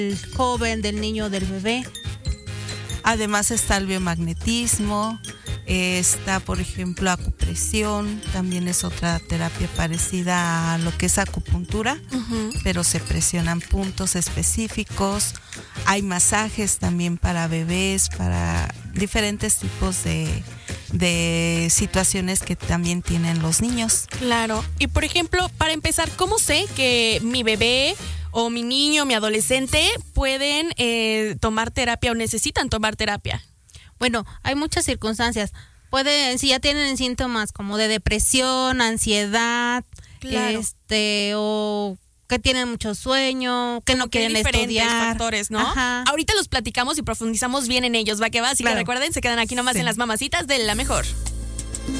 joven, del niño, del bebé. Además está el biomagnetismo, está por ejemplo acupresión, también es otra terapia parecida a lo que es acupuntura, pero se presionan puntos específicos. Hay masajes también para bebés, para diferentes tipos de situaciones que también tienen los niños. Claro. Y por ejemplo, para empezar, ¿cómo sé que mi bebé o mi niño, mi adolescente pueden tomar terapia o necesitan tomar terapia? Bueno, hay muchas circunstancias. Si ya tienen síntomas como de depresión, ansiedad, Claro. o que tienen mucho sueño, que no quieren diferentes estudiar. factores, ¿no? Ajá. Ahorita los platicamos y profundizamos bien en ellos, va que va. Así Claro. que recuerden, se quedan aquí nomás Sí. en las mamacitas de La Mejor.